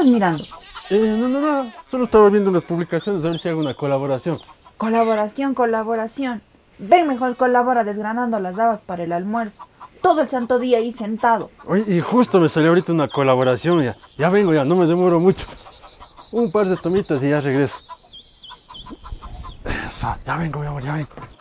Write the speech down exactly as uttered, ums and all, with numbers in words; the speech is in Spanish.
estás mirando? Eh, no, no, no. Solo estaba viendo unas publicaciones a ver si hago una colaboración. Colaboración, colaboración. Ven, mejor colabora desgranando las habas para el almuerzo. Todo el santo día ahí sentado. Oye, y justo me salió ahorita una colaboración. Ya, ya vengo, ya, no me demoro mucho. Un par de tomitas y ya regreso. Eso, ya vengo, mi amor, ya vengo.